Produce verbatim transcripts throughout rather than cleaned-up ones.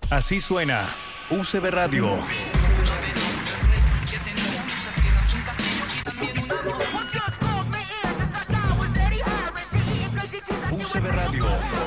Así suena U C B Radio. U C B Radio.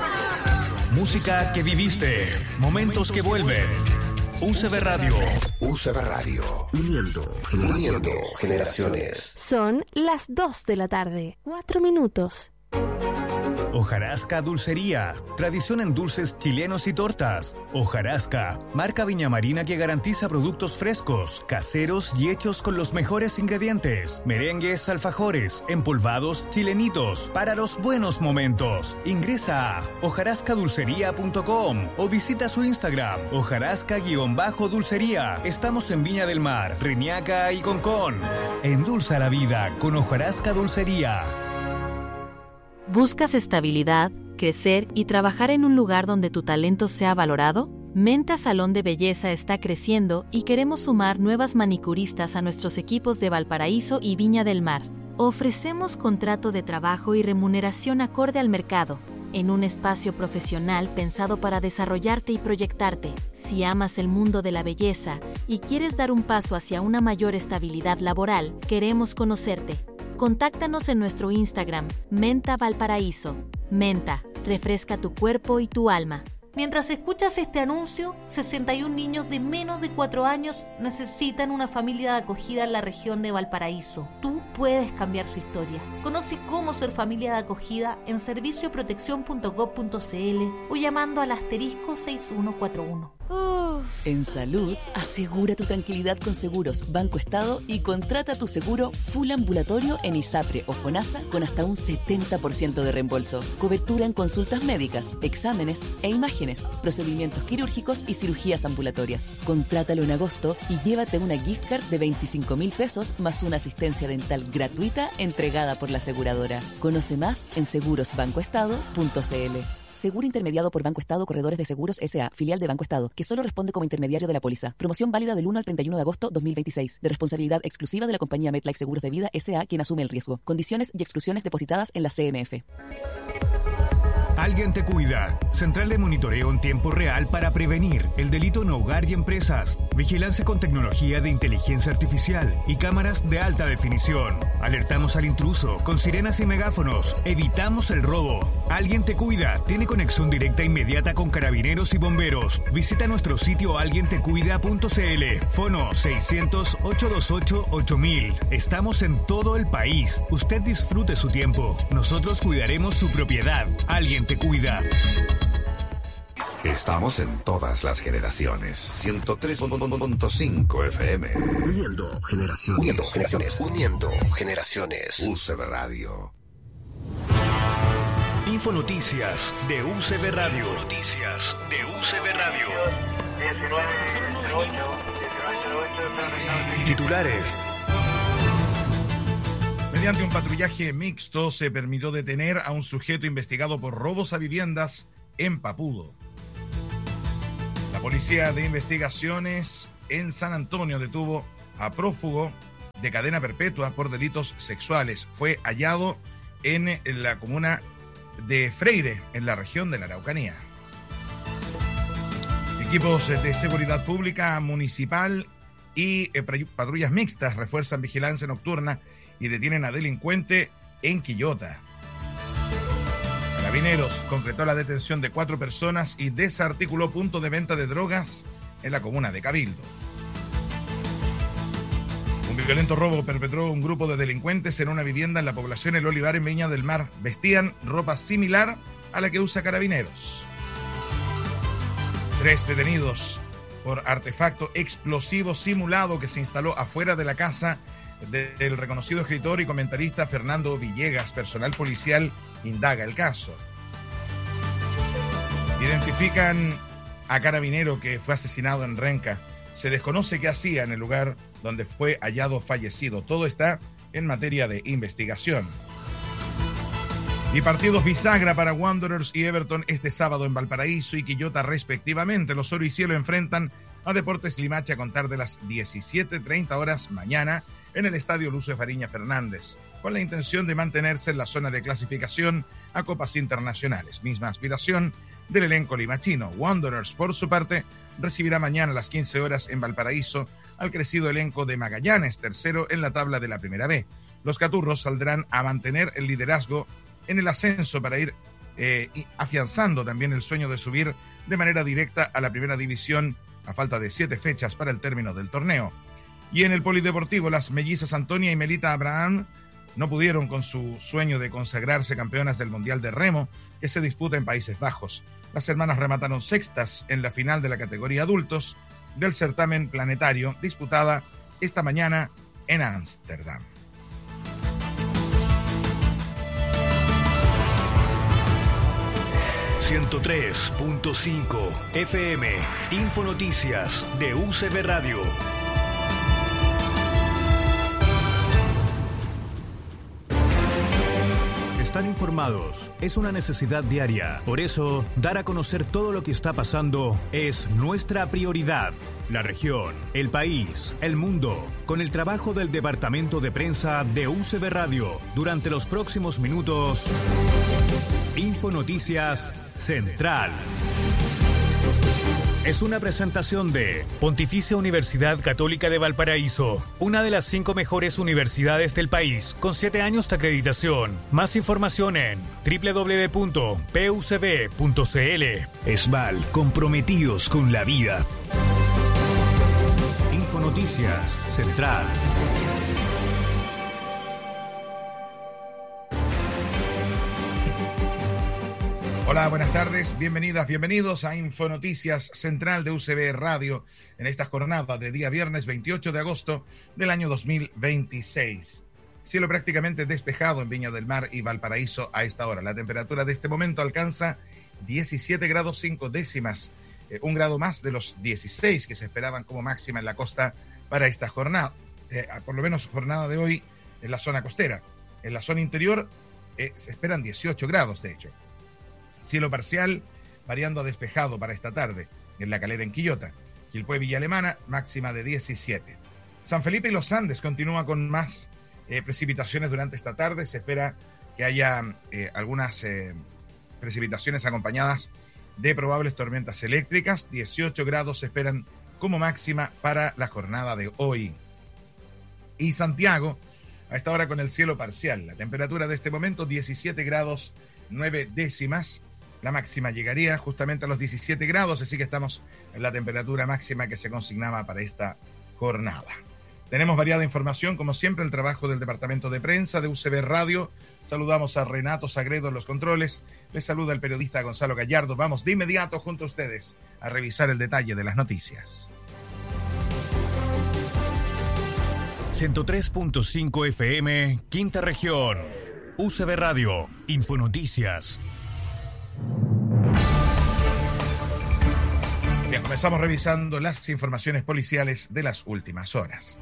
Música que viviste, momentos que vuelven. U C B Radio. U C B Radio. Uniendo, uniendo generaciones. Son las dos de la tarde, cuatro minutos. Hojarasca Dulcería, tradición en dulces chilenos y tortas. Hojarasca, marca viñamarina que garantiza productos frescos, caseros y hechos con los mejores ingredientes. Merengues, alfajores, empolvados, chilenitos, para los buenos momentos. Ingresa a hojarasca dulcería punto com o visita su Instagram, hojarasca-dulcería. Estamos en Viña del Mar, Reñaca y Concón. Endulza la vida con Hojarasca Dulcería. ¿Buscas estabilidad, crecer y trabajar en un lugar donde tu talento sea valorado? Menta Salón de Belleza está creciendo y queremos sumar nuevas manicuristas a nuestros equipos de Valparaíso y Viña del Mar. Ofrecemos contrato de trabajo y remuneración acorde al mercado, en un espacio profesional pensado para desarrollarte y proyectarte. Si amas el mundo de la belleza y quieres dar un paso hacia una mayor estabilidad laboral, queremos conocerte. Contáctanos en nuestro Instagram, Menta Valparaíso. Menta, refresca tu cuerpo y tu alma. Mientras escuchas este anuncio, sesenta y un niños de menos de cuatro años necesitan una familia de acogida en la región de Valparaíso. Tú puedes cambiar su historia. Conoce cómo ser familia de acogida en servicio protección punto gov punto cl o llamando al asterisco seis uno cuatro uno. Uf. En salud, asegura tu tranquilidad con Seguros Banco Estado y contrata tu seguro full ambulatorio en ISAPRE o FONASA con hasta un setenta por ciento de reembolso. Cobertura en consultas médicas, exámenes e imágenes, procedimientos quirúrgicos y cirugías ambulatorias. Contrátalo en agosto y llévate una gift card de veinticinco mil pesos más una asistencia dental gratuita entregada por la aseguradora. Conoce más en seguros banco estado punto cl. Seguro intermediado por Banco Estado Corredores de Seguros S A, filial de Banco Estado, que solo responde como intermediario de la póliza. Promoción válida del uno al treinta y uno de agosto dos mil veintiséis. De responsabilidad exclusiva de la compañía MetLife Seguros de Vida S A, quien asume el riesgo. Condiciones y exclusiones depositadas en la C M F. Alguien te cuida. Central de monitoreo en tiempo real para prevenir el delito en hogar y empresas. Vigilancia con tecnología de inteligencia artificial y cámaras de alta definición. Alertamos al intruso con sirenas y megáfonos. Evitamos el robo. Alguien te cuida. Tiene conexión directa e inmediata con carabineros y bomberos. Visita nuestro sitio alguien te cuida punto cl. Fono seiscientos, ochocientos veintiocho, ocho mil. Estamos en todo el país. Usted disfrute su tiempo. Nosotros cuidaremos su propiedad. Alguien te cuida. Estamos en todas las generaciones. ciento tres punto cinco F M. Uniendo generaciones. Uniendo generaciones. Uniendo generaciones. U C B Radio. Infonoticias de U C B Radio. Noticias de U C B Radio. Titulares. Mediante un patrullaje mixto se permitió detener a un sujeto investigado por robos a viviendas en Papudo. La Policía de Investigaciones en San Antonio detuvo a prófugo de cadena perpetua por delitos sexuales. Fue hallado en la comuna de Freire, en la región de la Araucanía. Equipos de seguridad pública municipal y patrullas mixtas refuerzan vigilancia nocturna y detienen a delincuente en Quillota. Carabineros concretó la detención de cuatro personas y desarticuló punto de venta de drogas en la comuna de Cabildo. Un violento robo perpetró un grupo de delincuentes en una vivienda en la población El Olivar en Viña del Mar. Vestían ropa similar a la que usa Carabineros. Tres detenidos por artefacto explosivo simulado que se instaló afuera de la casa del reconocido escritor y comentarista Fernando Villegas. Personal policial indaga el caso. Identifican a carabinero que fue asesinado en Renca. Se desconoce qué hacía en el lugar donde fue hallado fallecido. Todo está en materia de investigación. Y partidos bisagra para Wanderers y Everton este sábado en Valparaíso y Quillota respectivamente. Los Oro y Cielo enfrentan a Deportes Limache a contar de las diecisiete treinta horas mañana en el Estadio Lucio Fariña Fernández, con la intención de mantenerse en la zona de clasificación a copas internacionales. Misma aspiración del elenco limachino. Wanderers, por su parte, recibirá mañana a las quince horas en Valparaíso al crecido elenco de Magallanes, tercero en la tabla de la Primera B. Los caturros saldrán a mantener el liderazgo en el ascenso para ir eh, afianzando también el sueño de subir de manera directa a la Primera División a falta de siete fechas para el término del torneo. Y en el polideportivo, las mellizas Antonia y Melita Abraham no pudieron con su sueño de consagrarse campeonas del Mundial de Remo que se disputa en Países Bajos. Las hermanas remataron sextas en la final de la categoría adultos del certamen planetario disputada esta mañana en Ámsterdam. ciento tres punto cinco F M, Infonoticias de U C B Radio. Estar informados es una necesidad diaria. Por eso, dar a conocer todo lo que está pasando es nuestra prioridad. La región, el país, el mundo, con el trabajo del Departamento de Prensa de U C B Radio. Durante los próximos minutos, Infonoticias Central. Es una presentación de Pontificia Universidad Católica de Valparaíso, una de las cinco mejores universidades del país, con siete años de acreditación. Más información en doble u doble u doble u punto p u c b punto c l. ESVAL, comprometidos con la vida. Infonoticias Central. Hola, buenas tardes, bienvenidas, bienvenidos a Infonoticias Central de U C B Radio en esta jornada de día viernes veintiocho de agosto del año dos mil veintiséis. Cielo prácticamente despejado en Viña del Mar y Valparaíso a esta hora. La temperatura de este momento alcanza diecisiete grados cinco décimas, eh, un grado más de los dieciséis que se esperaban como máxima en la costa para esta jornada, eh, por lo menos jornada de hoy en la zona costera. En la zona interior eh, se esperan dieciocho grados, de hecho. Cielo parcial, variando a despejado para esta tarde, en La Calera, en Quillota. Quilpué, Villa Alemana, máxima de diecisiete. San Felipe y Los Andes continúa con más eh, precipitaciones durante esta tarde. Se espera que haya eh, algunas eh, precipitaciones acompañadas de probables tormentas eléctricas. dieciocho grados se esperan como máxima para la jornada de hoy. Y Santiago, a esta hora con el cielo parcial. La temperatura de este momento, diecisiete grados nueve décimas. La máxima llegaría justamente a los diecisiete grados, así que estamos en la temperatura máxima que se consignaba para esta jornada. Tenemos variada información, como siempre, el trabajo del Departamento de Prensa de U C B Radio. Saludamos a Renato Sagredo en los controles. Les saluda el periodista Gonzalo Gallardo. Vamos de inmediato junto a ustedes a revisar el detalle de las noticias. ciento tres punto cinco F M, Quinta Región. U C B Radio, Infonoticias. Bien, comenzamos revisando las informaciones policiales de las últimas horas.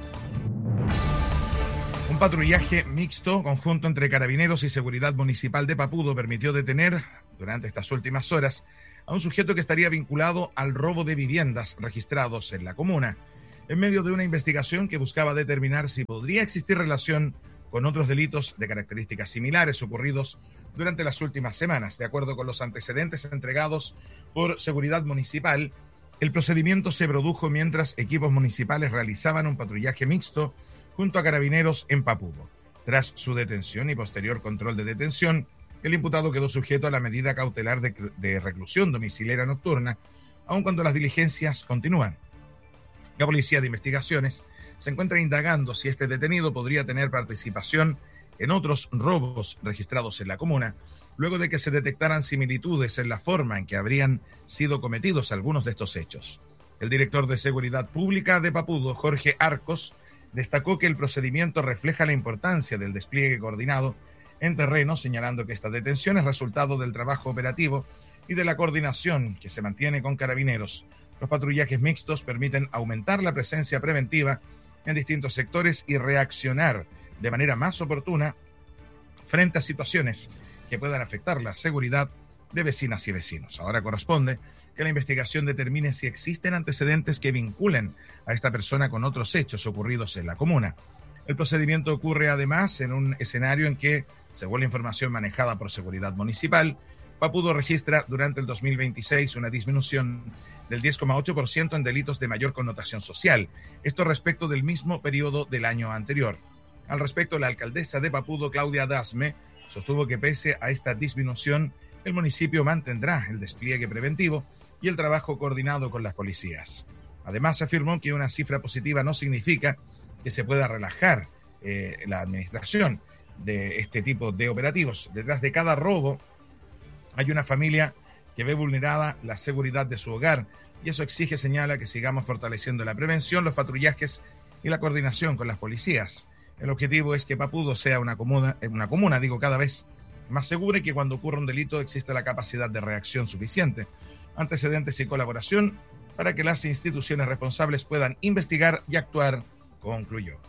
Un patrullaje mixto conjunto entre Carabineros y Seguridad Municipal de Papudo permitió detener durante estas últimas horas a un sujeto que estaría vinculado al robo de viviendas registrados en la comuna, en medio de una investigación que buscaba determinar si podría existir relación con otros delitos de características similares ocurridos durante las últimas semanas. De acuerdo con los antecedentes entregados por Seguridad Municipal, el procedimiento se produjo mientras equipos municipales realizaban un patrullaje mixto junto a Carabineros en Papudo. Tras su detención y posterior control de detención, el imputado quedó sujeto a la medida cautelar de, de reclusión domiciliaria nocturna, aun cuando las diligencias continúan. La Policía de Investigaciones se encuentra indagando si este detenido podría tener participación en otros robos registrados en la comuna, luego de que se detectaran similitudes en la forma en que habrían sido cometidos algunos de estos hechos. El director de Seguridad Pública de Papudo, Jorge Arcos, destacó que el procedimiento refleja la importancia del despliegue coordinado en terreno, señalando que esta detención es resultado del trabajo operativo y de la coordinación que se mantiene con Carabineros. Los patrullajes mixtos permiten aumentar la presencia preventiva en distintos sectores y reaccionar de manera más oportuna frente a situaciones que puedan afectar la seguridad de vecinas y vecinos. Ahora corresponde que la investigación determine si existen antecedentes que vinculen a esta persona con otros hechos ocurridos en la comuna. El procedimiento ocurre además en un escenario en que, según la información manejada por Seguridad Municipal, Papudo registra durante el dos mil veintiséis una disminución del diez coma ocho por ciento en delitos de mayor connotación social, esto respecto del mismo periodo del año anterior. Al respecto, la alcaldesa de Papudo, Claudia Dasme, sostuvo que pese a esta disminución, el municipio mantendrá el despliegue preventivo y el trabajo coordinado con las policías. Además, afirmó que una cifra positiva no significa que se pueda relajar eh, la administración de este tipo de operativos. Detrás de cada robo hay una familia que ve vulnerada la seguridad de su hogar y eso exige, señala, que sigamos fortaleciendo la prevención, los patrullajes y la coordinación con las policías. El objetivo es que Papudo sea una comuna, una comuna, digo, cada vez más segura y que cuando ocurra un delito exista la capacidad de reacción suficiente, antecedentes y colaboración para que las instituciones responsables puedan investigar y actuar, concluyó.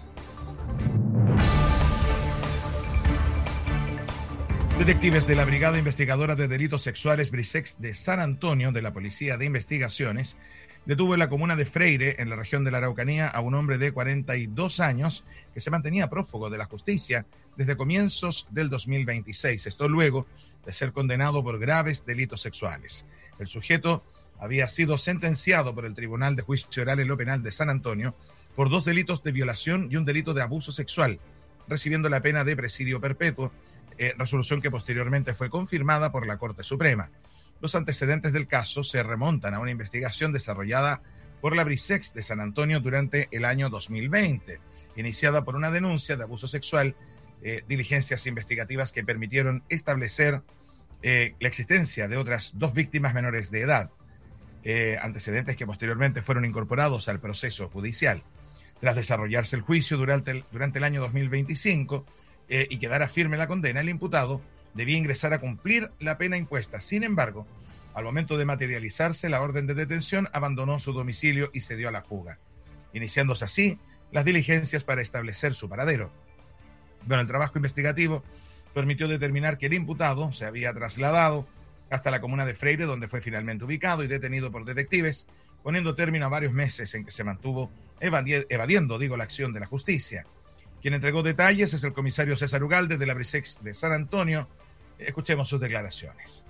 Detectives de la Brigada Investigadora de Delitos Sexuales Brisex de San Antonio de la Policía de Investigaciones detuvo en la comuna de Freire, en la región de la Araucanía, a un hombre de cuarenta y dos años que se mantenía prófugo de la justicia desde comienzos del dos mil veintiséis. Esto luego de ser condenado por graves delitos sexuales. El sujeto había sido sentenciado por el Tribunal de Juicio Oral en lo Penal de San Antonio por dos delitos de violación y un delito de abuso sexual, recibiendo la pena de presidio perpetuo, eh, resolución que posteriormente fue confirmada por la Corte Suprema. Los antecedentes del caso se remontan a una investigación desarrollada por la Brisex de San Antonio durante el año dos mil veinte, iniciada por una denuncia de abuso sexual, eh, diligencias investigativas que permitieron establecer eh, la existencia de otras dos víctimas menores de edad, eh, antecedentes que posteriormente fueron incorporados al proceso judicial. Tras desarrollarse el juicio durante el, durante el año dos mil veinticinco eh, y quedara firme la condena, el imputado debía ingresar a cumplir la pena impuesta. Sin embargo, al momento de materializarse la orden de detención, abandonó su domicilio y se dio a la fuga, iniciándose así las diligencias para establecer su paradero. Bueno, el trabajo investigativo permitió determinar que el imputado se había trasladado hasta la comuna de Freire, donde fue finalmente ubicado y detenido por detectives, poniendo término a varios meses en que se mantuvo evadi- evadiendo, digo, la acción de la justicia. Quien entregó detalles es el comisario César Ugalde de la Brisex de San Antonio. Escuchemos sus declaraciones.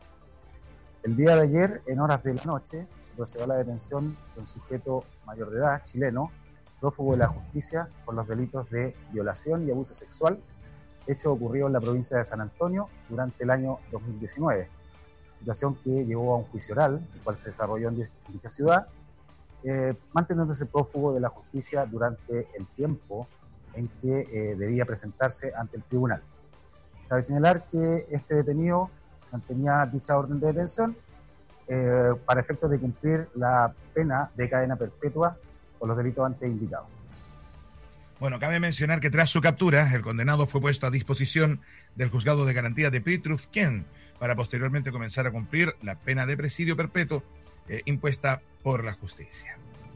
El día de ayer, en horas de la noche, se procedió a la detención de un sujeto mayor de edad, chileno, prófugo de la justicia por los delitos de violación y abuso sexual, hecho ocurrido en la provincia de San Antonio durante el año dos mil diecinueve. Situación que llevó a un juicio oral, el cual se desarrolló en dicha ciudad, eh, manteniéndose prófugo de la justicia durante el tiempo en que eh, debía presentarse ante el tribunal. Cabe señalar que este detenido mantenía dicha orden de detención eh, para efectos de cumplir la pena de cadena perpetua por los delitos antes indicados. Bueno, cabe mencionar que tras su captura, el condenado fue puesto a disposición del Juzgado de Garantía de Pritrufken para posteriormente comenzar a cumplir la pena de presidio perpetuo eh, impuesta por la justicia.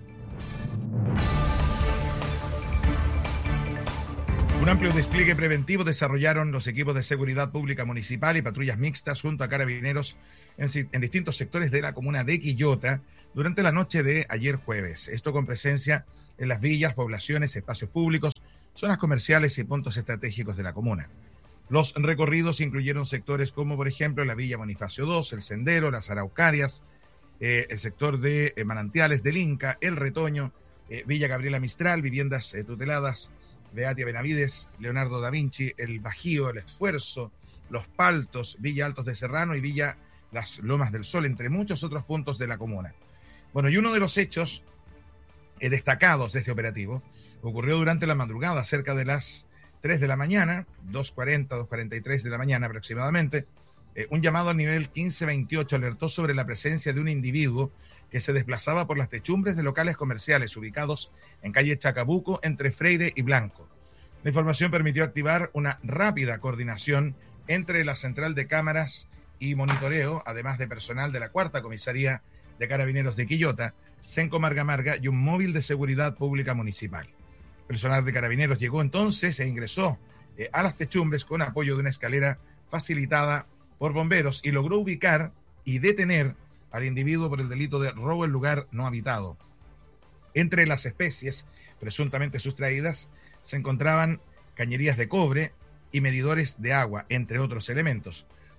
Un amplio despliegue preventivo desarrollaron los equipos de seguridad pública municipal y patrullas mixtas junto a carabineros en, en distintos sectores de la comuna de Quillota durante la noche de ayer jueves. Esto con presencia en las villas, poblaciones, espacios públicos, zonas comerciales y puntos estratégicos de la comuna. Los recorridos incluyeron sectores como, por ejemplo, la Villa Bonifacio dos, el Sendero, las Araucarias, eh, el sector de eh, Manantiales del Inca, el Retoño, eh, Villa Gabriela Mistral, viviendas eh, tuteladas, Beatia Benavides, Leonardo da Vinci, el Bajío, el Esfuerzo, Los Paltos, Villa Altos de Serrano y Villa Las Lomas del Sol, entre muchos otros puntos de la comuna. Bueno, y uno de los hechos eh, destacados de este operativo ocurrió durante la madrugada, cerca de las tres de la mañana, dos cuarenta, dos cuarenta y tres de la mañana aproximadamente. Eh, un llamado al nivel quince veintiocho alertó sobre la presencia de un individuo que se desplazaba por las techumbres de locales comerciales ubicados en calle Chacabuco entre Freire y Blanco. La información permitió activar una rápida coordinación entre la central de cámaras y monitoreo, además de personal de la cuarta comisaría de Carabineros de Quillota, Senco Marga Marga y un móvil de seguridad pública municipal. Personal de Carabineros llegó entonces e ingresó eh, a las techumbres con apoyo de una escalera facilitada por bomberos y logró ubicar y detener al individuo por el delito de robo en lugar no habitado. Entre las especies presuntamente sustraídas se encontraban cañerías de cobre y medidores de agua, entre otros elementos.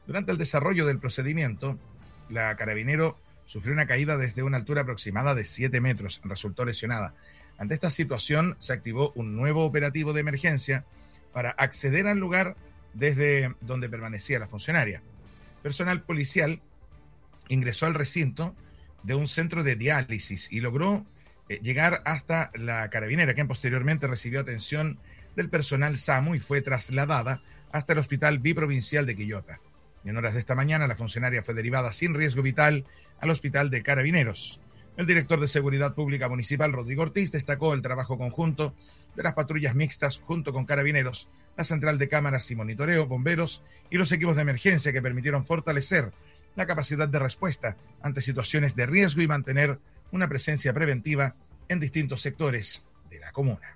Durante el desarrollo del procedimiento, la carabinero sufrió una caída desde una altura aproximada de siete metros, resultó lesionada. Ante esta situación se activó un nuevo operativo de emergencia para acceder al lugar desde donde permanecía la funcionaria. Personal policial ingresó al recinto de un centro de diálisis y logró eh, llegar hasta la carabinera, quien posteriormente recibió atención del personal SAMU y fue trasladada hasta el Hospital Biprovincial de Quillota. En horas de esta mañana, la funcionaria fue derivada sin riesgo vital al Hospital de Carabineros. El director de Seguridad Pública Municipal, Rodrigo Ortiz, destacó el trabajo conjunto de las patrullas mixtas junto con Carabineros, la central de cámaras y monitoreo, bomberos y los equipos de emergencia que permitieron fortalecer la capacidad de respuesta ante situaciones de riesgo y mantener una presencia preventiva en distintos sectores de la comuna.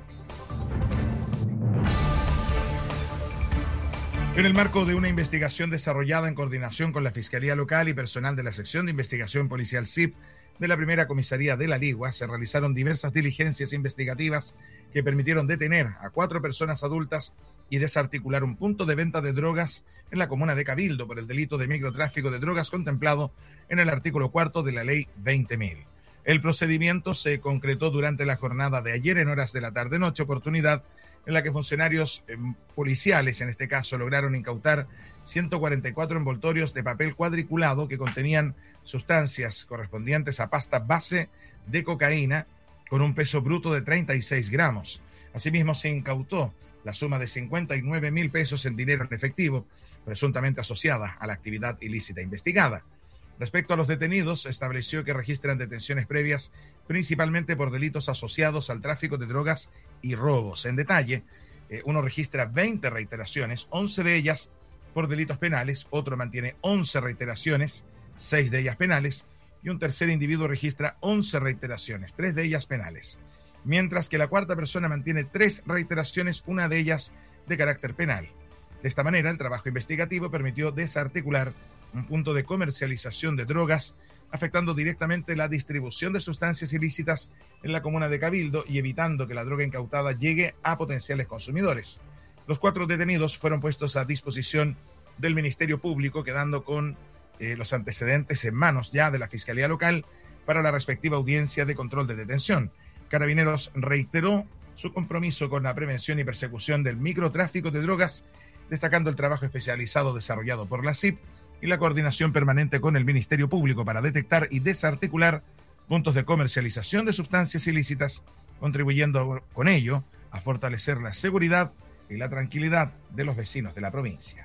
En el marco de una investigación desarrollada en coordinación con la Fiscalía Local y personal de la Sección de Investigación Policial S I P de la Primera Comisaría de La Ligua, se realizaron diversas diligencias investigativas que permitieron detener a cuatro personas adultas y desarticular un punto de venta de drogas en la comuna de Cabildo por el delito de microtráfico de drogas contemplado en el artículo cuarto de la Ley veinte mil. El procedimiento se concretó durante la jornada de ayer en horas de la tarde-noche, oportunidad en la que funcionarios eh, policiales, en este caso, lograron incautar ciento cuarenta y cuatro envoltorios de papel cuadriculado que contenían sustancias correspondientes a pasta base de cocaína con un peso bruto de treinta y seis gramos. Asimismo, se incautó la suma de cincuenta y nueve mil pesos en dinero en efectivo, presuntamente asociada a la actividad ilícita investigada. Respecto a los detenidos, se estableció que registran detenciones previas principalmente por delitos asociados al tráfico de drogas y robos. En detalle, eh, uno registra veinte reiteraciones, once de ellas por delitos penales, otro mantiene once reiteraciones, seis de ellas penales, y un tercer individuo registra once reiteraciones, tres de ellas penales, mientras que la cuarta persona mantiene tres reiteraciones, una de ellas de carácter penal. De esta manera, el trabajo investigativo permitió desarticular un punto de comercialización de drogas, afectando directamente la distribución de sustancias ilícitas en la comuna de Cabildo y evitando que la droga incautada llegue a potenciales consumidores. Los cuatro detenidos fueron puestos a disposición del Ministerio Público, quedando con eh, los antecedentes en manos ya de la Fiscalía Local para la respectiva audiencia de control de detención. Carabineros reiteró su compromiso con la prevención y persecución del microtráfico de drogas, destacando el trabajo especializado desarrollado por la S I P y la coordinación permanente con el Ministerio Público para detectar y desarticular puntos de comercialización de sustancias ilícitas, contribuyendo con ello a fortalecer la seguridad y la tranquilidad de los vecinos de la provincia.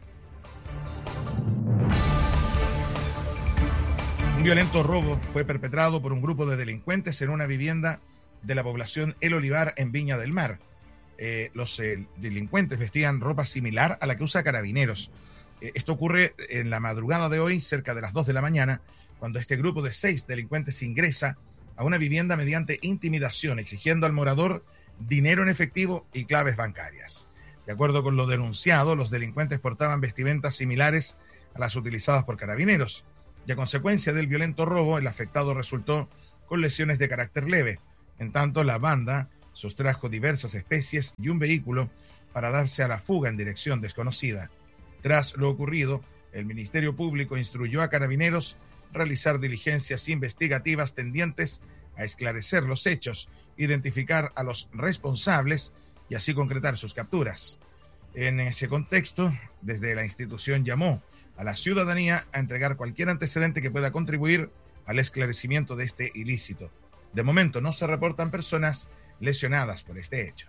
Un violento robo fue perpetrado por un grupo de delincuentes en una vivienda de la población El Olivar en Viña del Mar. Eh, los eh, delincuentes vestían ropa similar a la que usa Carabineros. Esto ocurre en la madrugada de hoy, cerca de las dos de la mañana, cuando este grupo de seis delincuentes ingresa a una vivienda mediante intimidación, exigiendo al morador dinero en efectivo y claves bancarias. De acuerdo con lo denunciado, los delincuentes portaban vestimentas similares a las utilizadas por Carabineros, y a consecuencia del violento robo, el afectado resultó con lesiones de carácter leve. En tanto, la banda sustrajo diversas especies y un vehículo para darse a la fuga en dirección desconocida. Tras lo ocurrido, el Ministerio Público instruyó a Carabineros realizar diligencias investigativas tendientes a esclarecer los hechos, identificar a los responsables y así concretar sus capturas. En ese contexto, desde la institución llamó a la ciudadanía a entregar cualquier antecedente que pueda contribuir al esclarecimiento de este ilícito. De momento no se reportan personas lesionadas por este hecho.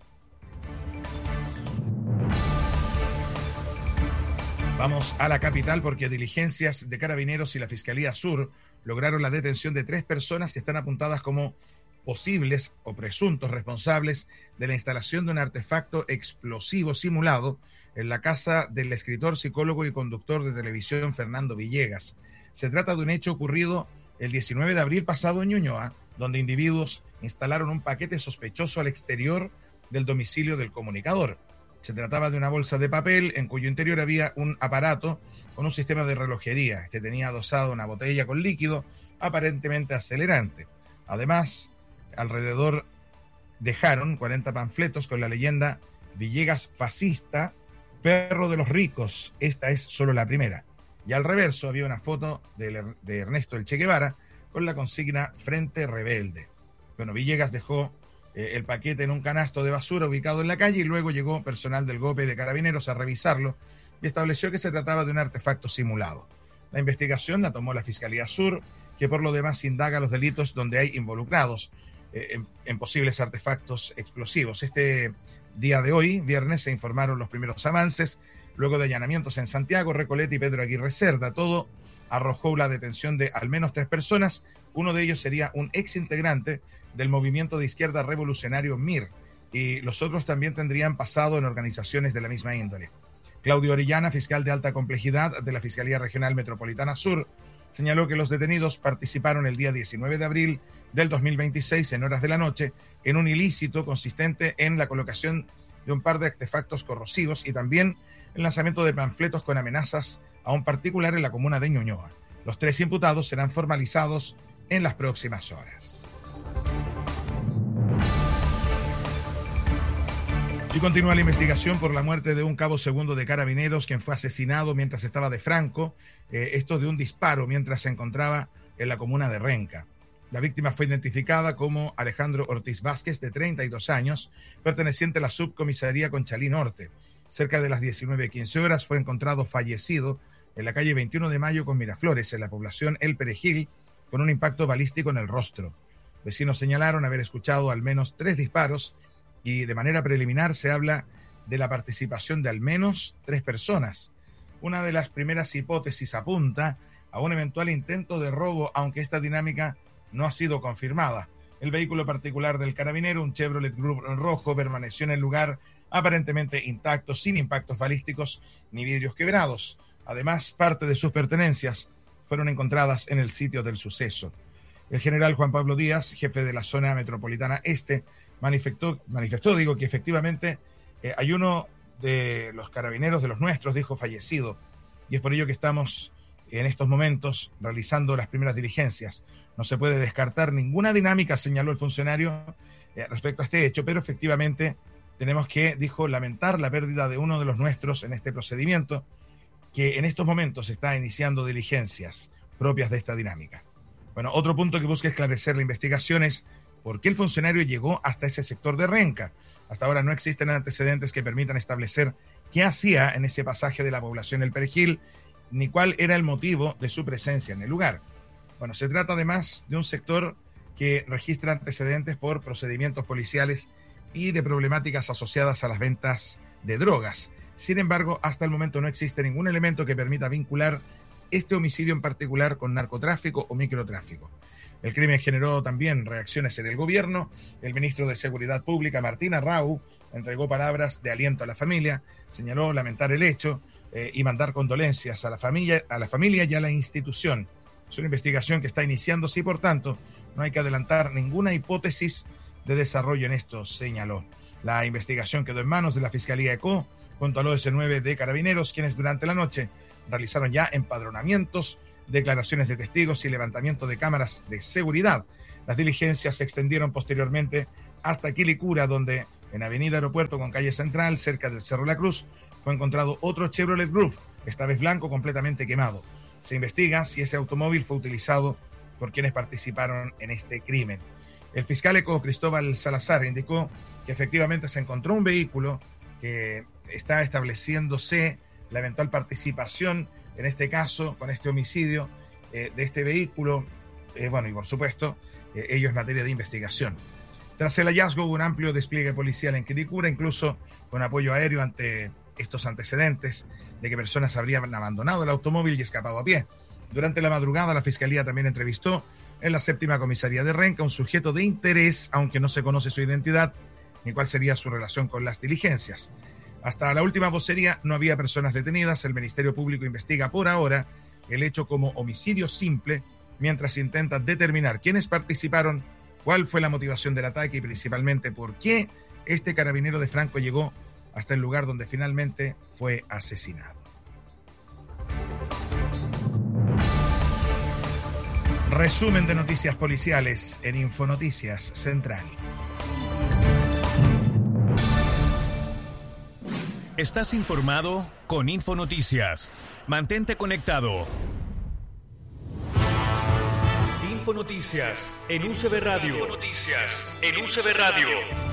Vamos a la capital porque diligencias de Carabineros y la Fiscalía Sur lograron la detención de tres personas que están apuntadas como posibles o presuntos responsables de la instalación de un artefacto explosivo simulado en la casa del escritor, psicólogo y conductor de televisión Fernando Villegas. Se trata de un hecho ocurrido el diecinueve de abril pasado en Ñuñoa, donde individuos instalaron un paquete sospechoso al exterior del domicilio del comunicador. Se trataba de una bolsa de papel en cuyo interior había un aparato con un sistema de relojería. Este tenía adosado una botella con líquido aparentemente acelerante. Además, alrededor dejaron cuarenta panfletos con la leyenda Villegas fascista perro de los ricos, esta es solo la primera. Y al reverso había una foto de, de Ernesto el Che Guevara con la consigna Frente Rebelde. Bueno, Villegas dejó eh, el paquete en un canasto de basura ubicado en la calle y luego llegó personal del GOPE de Carabineros a revisarlo y estableció que se trataba de un artefacto simulado. La investigación la tomó la Fiscalía Sur, que por lo demás indaga los delitos donde hay involucrados eh, en, en posibles artefactos explosivos. Este día de hoy, viernes, se informaron los primeros avances, luego de allanamientos en Santiago, Recoleta y Pedro Aguirre Cerda. Todo arrojó la detención de al menos tres personas. Uno de ellos sería un ex integrante del movimiento de izquierda revolucionario M I R, y los otros también tendrían pasado en organizaciones de la misma índole. Claudio Orellana, fiscal de alta complejidad de la Fiscalía Regional Metropolitana Sur, señaló que los detenidos participaron el día diecinueve de abril del dos mil veintiséis en horas de la noche en un ilícito consistente en la colocación de un par de artefactos corrosivos y también el lanzamiento de panfletos con amenazas a un particular en la comuna de Ñuñoa. Los tres imputados serán formalizados en las próximas horas. Y continúa la investigación por la muerte de un cabo segundo de Carabineros, quien fue asesinado mientras estaba de franco, eh, esto de un disparo mientras se encontraba en la comuna de Renca. La víctima fue identificada como Alejandro Ortiz Vázquez, de treinta y dos años, perteneciente a la subcomisaría Conchalí Norte. Cerca de las diecinueve quince horas fue encontrado fallecido en la calle veintiuno de Mayo con Miraflores, en la población El Perejil, con un impacto balístico en el rostro. Vecinos señalaron haber escuchado al menos tres disparos y de manera preliminar se habla de la participación de al menos tres personas. Una de las primeras hipótesis apunta a un eventual intento de robo, aunque esta dinámica no ha sido confirmada. El vehículo particular del carabinero, un Chevrolet Groove rojo, permaneció en el lugar aparentemente intacto, sin impactos balísticos ni vidrios quebrados. Además, parte de sus pertenencias fueron encontradas en el sitio del suceso. El general Juan Pablo Díaz, jefe de la zona metropolitana este, manifestó, manifestó digo, que efectivamente eh, hay uno de los carabineros, de los nuestros, dijo, fallecido. Y es por ello que estamos en estos momentos realizando las primeras diligencias. No se puede descartar ninguna dinámica, señaló el funcionario, eh, respecto a este hecho, pero efectivamente tenemos que, dijo, lamentar la pérdida de uno de los nuestros en este procedimiento, que en estos momentos está iniciando diligencias propias de esta dinámica. Bueno, otro punto que busca esclarecer la investigación es por qué el funcionario llegó hasta ese sector de Renca. Hasta ahora no existen antecedentes que permitan establecer qué hacía en ese pasaje de la población del Perejil, ni cuál era el motivo de su presencia en el lugar. Bueno, se trata además de un sector que registra antecedentes por procedimientos policiales y de problemáticas asociadas a las ventas de drogas. Sin embargo, hasta el momento no existe ningún elemento que permita vincular este homicidio en particular con narcotráfico o microtráfico. El crimen generó también reacciones en el gobierno. El ministro de Seguridad Pública, Martín Arrau, entregó palabras de aliento a la familia, señaló lamentar el hecho eh, y mandar condolencias a la familia, a la familia y a la institución. Es una investigación que está iniciándose y, por tanto, no hay que adelantar ninguna hipótesis de desarrollo en esto, señaló. La investigación quedó en manos de la Fiscalía ECO junto al O S nueve de Carabineros, quienes durante la noche realizaron ya empadronamientos, declaraciones de testigos y levantamiento de cámaras de seguridad. Las diligencias se extendieron posteriormente hasta Quilicura, donde en Avenida Aeropuerto con calle Central, cerca del Cerro La Cruz, fue encontrado otro Chevrolet Groove, esta vez blanco, completamente quemado. Se investiga si ese automóvil fue utilizado por quienes participaron en este crimen. El fiscal ECO, Cristóbal Salazar, indicó que efectivamente se encontró un vehículo que está estableciéndose la eventual participación, en este caso, con este homicidio eh, de este vehículo. Eh, bueno, y por supuesto, eh, ello es materia de investigación. Tras el hallazgo hubo un amplio despliegue policial en Quilicura, incluso con apoyo aéreo ante estos antecedentes de que personas habrían abandonado el automóvil y escapado a pie. Durante la madrugada, la Fiscalía también entrevistó en la séptima comisaría de Renca un sujeto de interés, aunque no se conoce su identidad ni cuál sería su relación con las diligencias. Hasta la última vocería no había personas detenidas. El Ministerio Público investiga por ahora el hecho como homicidio simple, mientras intenta determinar quiénes participaron, cuál fue la motivación del ataque y principalmente por qué este carabinero de Franco llegó hasta el lugar donde finalmente fue asesinado. Resumen de noticias policiales en Infonoticias Central. Estás informado con Infonoticias. Mantente conectado. Infonoticias en U C B Radio. Infonoticias en U C B Radio.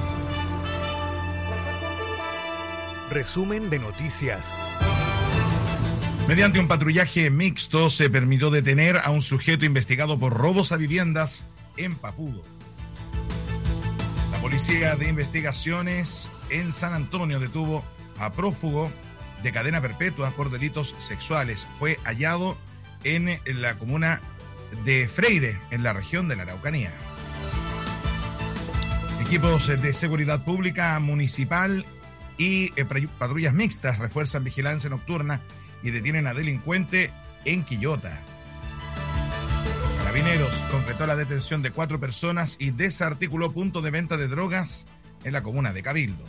Resumen de noticias. Mediante un patrullaje mixto se permitió detener a un sujeto investigado por robos a viviendas en Papudo. La Policía de Investigaciones en San Antonio detuvo a prófugo de cadena perpetua por delitos sexuales. Fue hallado en la comuna de Freire, en la región de la Araucanía. Equipos de seguridad pública municipal y patrullas mixtas refuerzan vigilancia nocturna y detienen a delincuente en Quillota. Carabineros concretó la detención de cuatro personas y desarticuló punto de venta de drogas en la comuna de Cabildo.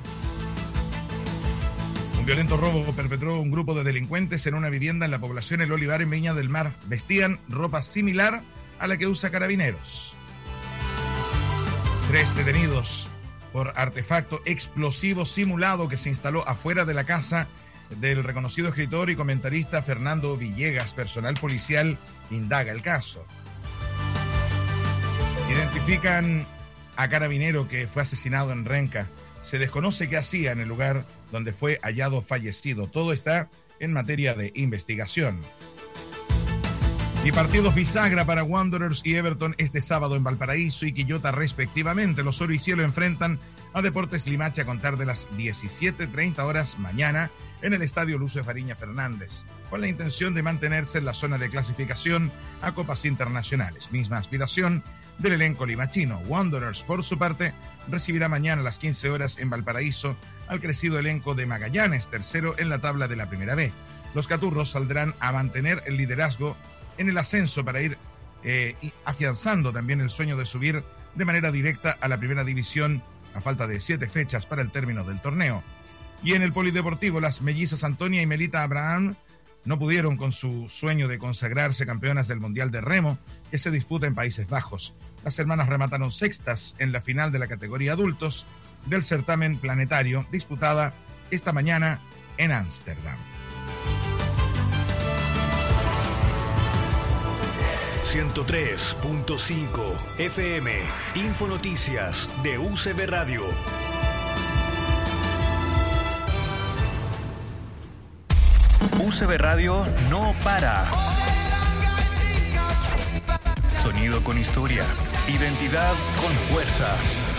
Un violento robo perpetró un grupo de delincuentes en una vivienda en la población El Olivar en Viña del Mar. Vestían ropa similar a la que usa Carabineros. Tres detenidos por artefacto explosivo simulado que se instaló afuera de la casa del reconocido escritor y comentarista Fernando Villegas. Personal policial indaga el caso. Identifican a carabinero que fue asesinado en Renca. Se desconoce qué hacía en el lugar donde fue hallado fallecido. Todo está en materia de investigación. Y partidos bisagra para Wanderers y Everton este sábado en Valparaíso y Quillota respectivamente. Los Oro y Cielo enfrentan a Deportes Limache a contar de las diecisiete treinta horas mañana en el Estadio Lucio Fariña Fernández, con la intención de mantenerse en la zona de clasificación a copas internacionales. Misma aspiración del elenco limachino. Wanderers, por su parte, recibirá mañana a las quince horas en Valparaíso al crecido elenco de Magallanes, tercero en la tabla de la Primera B. Los caturros saldrán a mantener el liderazgo en el ascenso para ir eh, afianzando también el sueño de subir de manera directa a la Primera División a falta de siete fechas para el término del torneo. Y en el polideportivo, las mellizas Antonia y Melita Abraham no pudieron con su sueño de consagrarse campeonas del Mundial de Remo que se disputa en Países Bajos. Las hermanas remataron sextas en la final de la categoría adultos del certamen planetario disputada esta mañana en Ámsterdam. ciento tres punto cinco F M, Infonoticias de U C B Radio. U C B Radio no para. Sonido con historia, identidad con fuerza.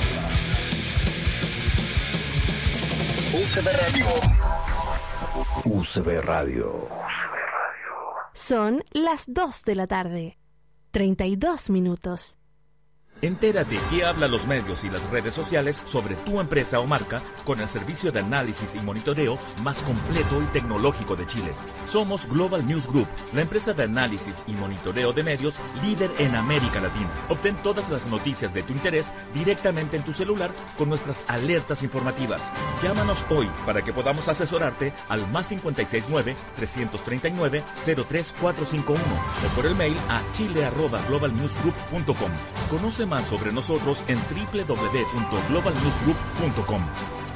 U C B Radio. U C B Radio. Son las dos de la tarde. treinta y dos minutos. Entérate qué hablan los medios y las redes sociales sobre tu empresa o marca con el servicio de análisis y monitoreo más completo y tecnológico de Chile. Somos Global News Group, la empresa de análisis y monitoreo de medios líder en América Latina. Obtén todas las noticias de tu interés directamente en tu celular con nuestras alertas informativas. Llámanos hoy para que podamos asesorarte al más cinco seis nueve, tres tres nueve, cero tres cuatro cinco uno o por el mail a chile arroba global news group punto com. Conoce más sobre nosotros en doble u doble u doble u punto global news group punto com.